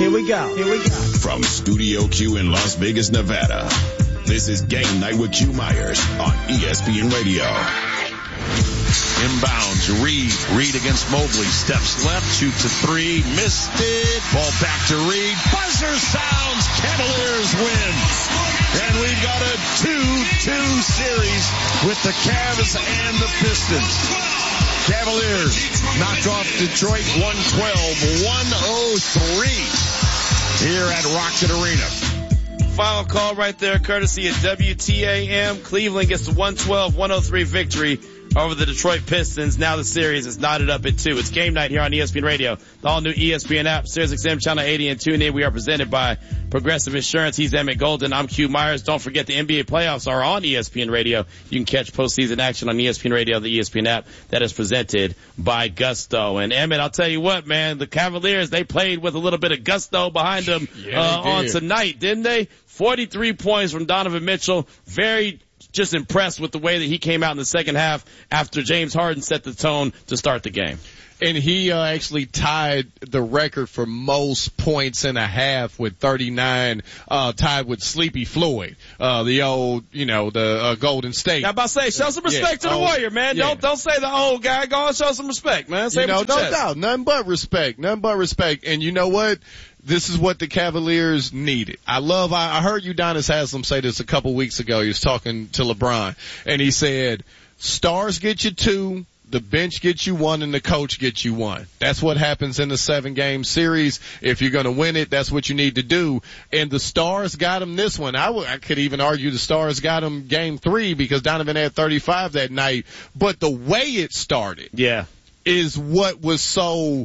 Here we go. From Studio Q in Las Vegas, Nevada, this is Game Night with Q Myers on ESPN Radio. Inbounds, Reed against Mobley, steps left, shoots a three, missed it, ball back to Reed, buzzer sounds, Cavaliers win. And we've got a 2-2 series with the Cavs and the Pistons. Cavaliers knock off Detroit 112-103 here at Rocket Arena. Final call right there, courtesy of WTAM. Cleveland gets the 112-103 victory over the Detroit Pistons. Now the series is knotted up at 2. It's Game Night here on ESPN Radio, the all-new ESPN app, SiriusXM Channel 80 and TuneIn. We are presented by Progressive Insurance. He's Emmett Golden. I'm Q Myers. Don't forget the NBA playoffs are on ESPN Radio. You can catch postseason action on ESPN Radio, the ESPN app that is presented by Gusto. And Emmett, I'll tell you what, man, the Cavaliers, they played with a little bit of gusto behind them on tonight, didn't they? 43 points from Donovan Mitchell. Very just impressed with the way that he came out in the second half after James Harden set the tone to start the game. And he actually tied the record for most points in a half with 39, tied with Sleepy Floyd, the old, the Golden State. Now, about to say, show some respect to the Warrior, man. Yeah. Don't say the old guy. Go and show some respect, man. Say no doubt. Nothing but respect. And you know what? This is what the Cavaliers needed. I heard Udonis Haslem say this a couple weeks ago. He was talking to LeBron, and he said, stars get you 2, the bench gets you 1, and the coach gets you 1. That's what happens in the 7-game series. If you're going to win it, that's what you need to do. And the stars got him this one. I could even argue the stars got him game 3 because Donovan had 35 that night. But the way it started is what was so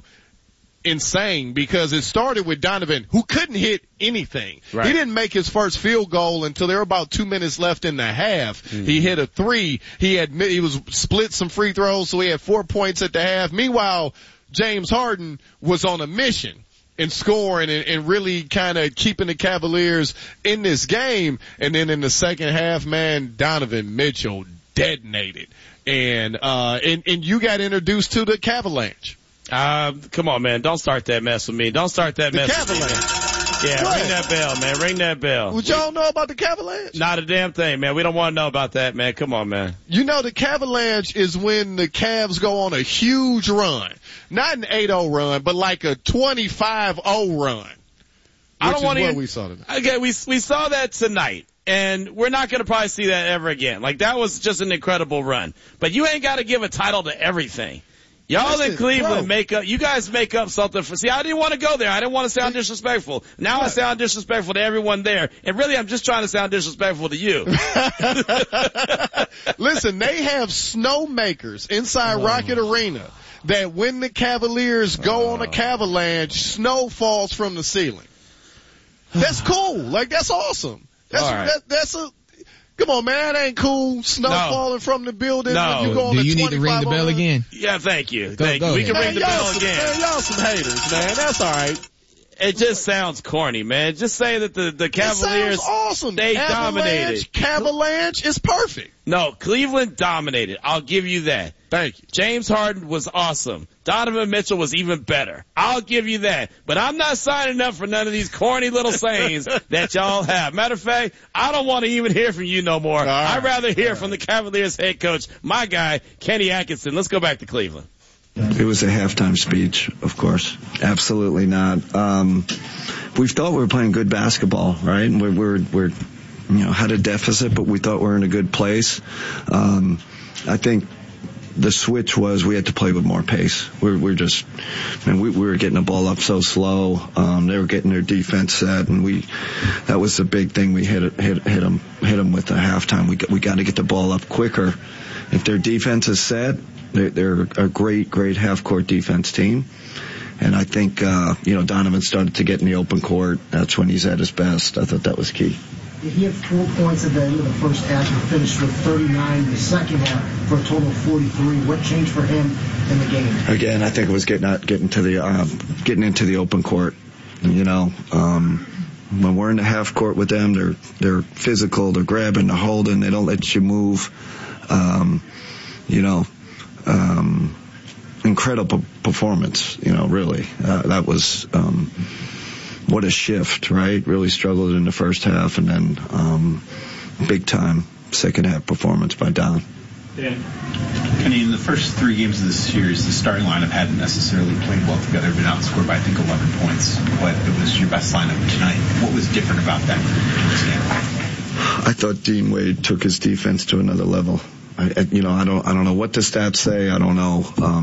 insane, because it started with Donovan, who couldn't hit anything. Right. He didn't make his first field goal until there were about 2 minutes left in the half. Mm-hmm. He hit a 3. He was split some free throws, so he had 4 points at the half. Meanwhile, James Harden was on a mission and scoring and really kind of keeping the Cavaliers in this game. And then in the second half, man, Donovan Mitchell detonated. And you got introduced to the Cavalanche. Come on, man. Don't start that mess with me. Don't start that mess with me. Yeah, what? Ring that bell, man. Ring that bell. Would y'all know about the Cavalanche? Not a damn thing, man. We don't want to know about that, man. Come on, man. You know, the Cavalanche is when the Cavs go on a huge run. Not an 8-0 run, but like a 25-0 run. I don't want to. We saw tonight. Okay, we saw that tonight. And we're not going to probably see that ever again. Like, that was just an incredible run. But you ain't got to give a title to everything. Y'all in Cleveland you guys make up something I didn't want to go there. I didn't want to sound disrespectful. Now I sound disrespectful to everyone there. And really, I'm just trying to sound disrespectful to you. Listen, they have snowmakers inside Rocket Arena that when the Cavaliers go on a Cavalanche, snow falls from the ceiling. That's cool. Like, that's awesome. Come on, man, that ain't cool. Snow falling from the building. No. You go on Do you need to ring the bell again? Yeah, thank you. Go We can ring the bell again. Man, y'all some haters, man. That's all right. It just sounds corny, man. Just say that the Cavaliers, it sounds awesome. They dominated. Cavalanche is perfect. No, Cleveland dominated. I'll give you that. Thank you. James Harden was awesome. Donovan Mitchell was even better. I'll give you that. But I'm not signing up for none of these corny little sayings that y'all have. Matter of fact, I don't want to even hear from you no more. I'd rather hear from the Cavaliers head coach, my guy, Kenny Atkinson. Let's go back to Cleveland. It was a halftime speech, of course. Absolutely not. We thought we were playing good basketball, right? And we're had a deficit, but we thought we were in a good place. I think the switch was we had to play with more pace. We were getting the ball up so slow. They were getting their defense set, and that was the big thing. We hit them with the halftime. We got to get the ball up quicker. If their defense is set, they're a great half-court defense team. And I think, Donovan started to get in the open court. That's when he's at his best. I thought that was key. He had 4 points at the end of the first half and finished with 39 in the second half for a total of 43. What changed for him in the game? Again, I think it was getting into the open court. When we're in the half court with them, they're physical, they're grabbing, they're holding, they don't let you move. Incredible performance, really. That was, what a shift, right? Really struggled in the first half, and then big time second half performance by Don. Dan. Kenny, in the first 3 games of this series, the starting lineup hadn't necessarily played well together, been outscored by, I think, 11 points, but it was your best lineup tonight. What was different about that game? I thought Dean Wade took his defense to another level. I don't know what the stats say. I don't know,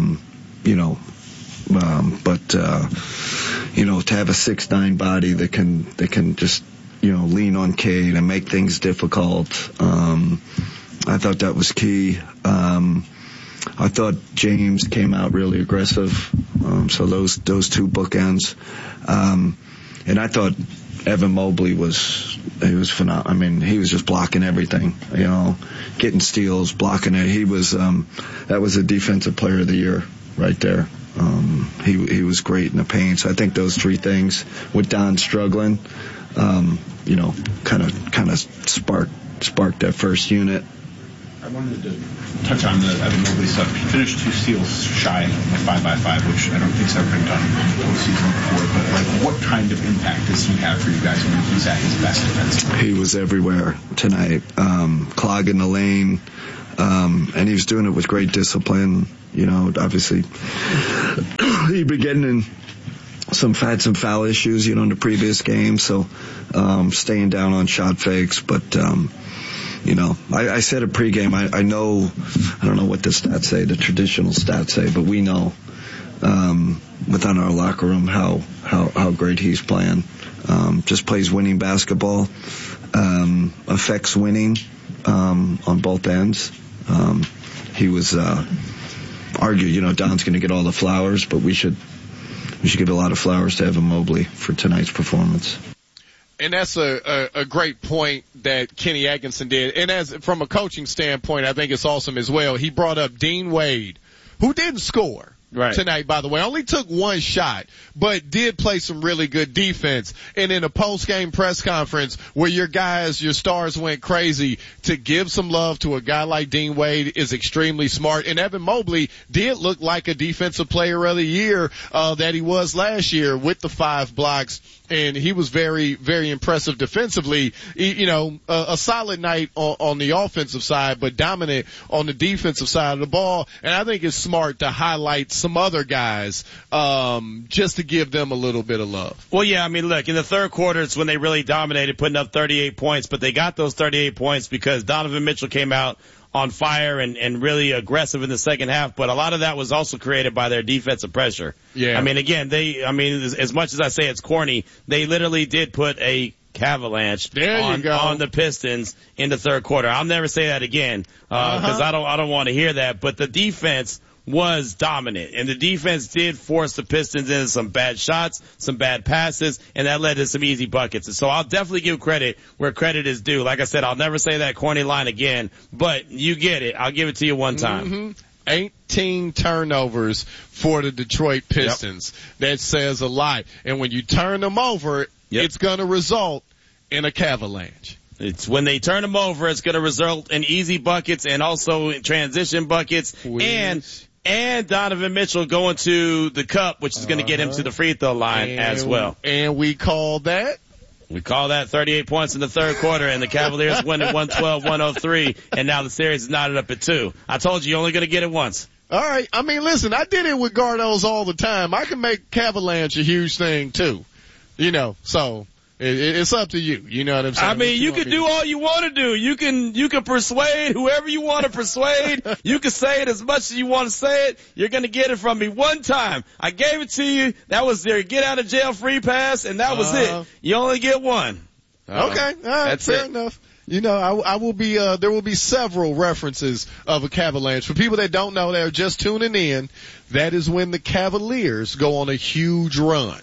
but to have a 6'9" body that can just, lean on Cade and make things difficult. I thought that was key. I thought James came out really aggressive. So those 2 bookends. And I thought Evan Mobley he was phenomenal. I mean, he was just blocking everything, getting steals, blocking it. He was, that was a defensive player of the year right there. He was great in the paint. So I think those 3 things with Don struggling, kind of sparked that first unit. I wanted to touch on the Evan Mobley stuff. He finished 2 steals shy of 5x5, which I don't think's ever been done in the postseason before. But what kind of impact does he have for you guys when he's at his best defensively? He was everywhere tonight, clogging the lane, and he was doing it with great discipline. Obviously, he'd been getting in some foul issues, in the previous game. So, staying down on shot fakes, but, I said it pregame. I don't know what the stats say, the traditional stats say, but we know, within our locker room how great he's playing. Just plays winning basketball, affects winning, on both ends. He was, argued, Don's going to get all the flowers, but we should give a lot of flowers to Evan Mobley for tonight's performance. And that's a great point that Kenny Atkinson did. And from a coaching standpoint, I think it's awesome as well. He brought up Dean Wade, who didn't score tonight, by the way. Only took 1 shot, but did play some really good defense. And in a post-game press conference where your stars went crazy, to give some love to a guy like Dean Wade is extremely smart. And Evan Mobley did look like a defensive player of the year, that he was last year with the 5 blocks. And he was very, very impressive defensively. A solid night on the offensive side, but dominant on the defensive side of the ball. And I think it's smart to highlight some other guys, just to give them a little bit of love. Well, yeah, I mean, look, in the third quarter, it's when they really dominated, putting up 38 points, but they got those 38 points because Donovan Mitchell came out on fire and really aggressive in the second half, but a lot of that was also created by their defensive pressure. Yeah. I mean, again, as much as I say it's corny, they literally did put a avalanche on the Pistons in the third quarter. I'll never say that again, because I don't want to hear that, but the defense was dominant, and the defense did force the Pistons into some bad shots, some bad passes, and that led to some easy buckets. And so I'll definitely give credit where credit is due. Like I said, I'll never say that corny line again, but you get it. I'll give it to you one time. Mm-hmm. 18 turnovers for the Detroit Pistons. Yep. That says a lot. And when you turn them over, it's going to result in a avalanche. It's when they turn them over, it's going to result in easy buckets and also in transition buckets. And Donovan Mitchell going to the cup, which is going to get him to the free throw line as well. And we call that 38 points in the third quarter, and the Cavaliers win at 112-103, and now the series is knotted up at 2. I told you, you're only going to get it once. All right. I mean, listen, I did it with Gardos all the time. I can make Cavalanche a huge thing too. So it's up to you. You know what I'm saying? I mean, you can do all you want to do. You can persuade whoever you want to persuade. You can say it as much as you want to say it. You're going to get it from me one time. I gave it to you. That was their get out of jail free pass, and that was it. You only get one. Okay. All right. That's fair enough. I will be, there will be several references of a Cavalanche. For people that don't know, they're just tuning in. That is when the Cavaliers go on a huge run.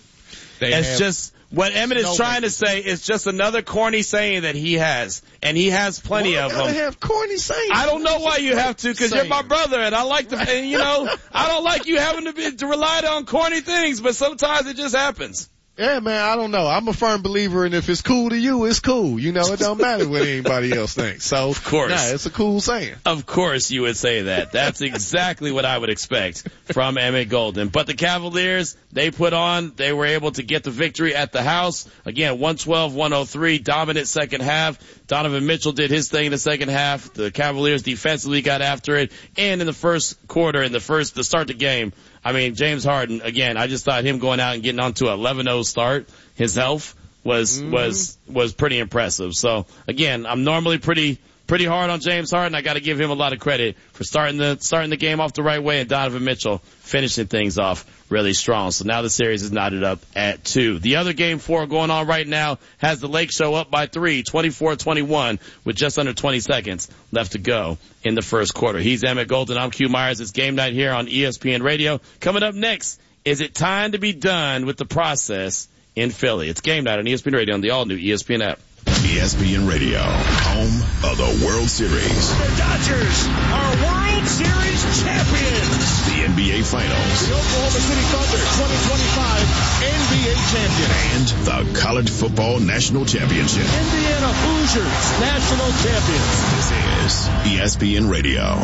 What Emmett is trying to say is just another corny saying that he has, and he has plenty of them. Have corny sayings? I don't know why you have to, because you're my brother, and I like to, and I don't like you having to rely on corny things, but sometimes it just happens. Yeah, man, I don't know. I'm a firm believer in if it's cool to you, it's cool. You know, it don't matter what anybody else thinks. So, of course. Yeah, it's a cool saying. Of course you would say that. That's exactly what I would expect from Emmett Golden. But the Cavaliers, they were able to get the victory at the house. Again, 112-103, dominant second half. Donovan Mitchell did his thing in the second half. The Cavaliers defensively got after it. And in the first quarter, to start the game, I mean, James Harden, again, I just thought him going out and getting onto an 11-0 start, his health was pretty impressive. So again, I'm normally pretty hard on James Harden. I got to give him a lot of credit for starting the game off the right way, and Donovan Mitchell finishing things off really strong. So now the series is knotted up at 2. The other game 4 going on right now has the Lake Show up by 3, 24-21, with just under 20 seconds left to go in the first quarter. He's Emmett Golden. I'm Q Myers. It's game night here on ESPN Radio. Coming up next, is it time to be done with the process in Philly? It's game night on ESPN Radio on the all-new ESPN app. ESPN Radio, home of the World Series. The Dodgers are World Series champions. The NBA Finals. The Oklahoma City Thunder 2025 NBA champion. And the College Football National Championship. Indiana Hoosiers national champions. This is ESPN Radio.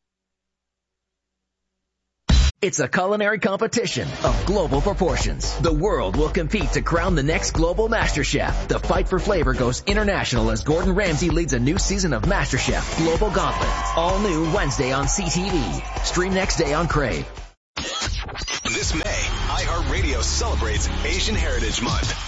It's a culinary competition of global proportions. The world will compete to crown the next global master chef. The fight for flavor goes international as Gordon Ramsay leads a new season of MasterChef Global Gauntlet. All new Wednesday on CTV. Stream next day on Crave. This May, iHeartRadio celebrates Asian Heritage Month.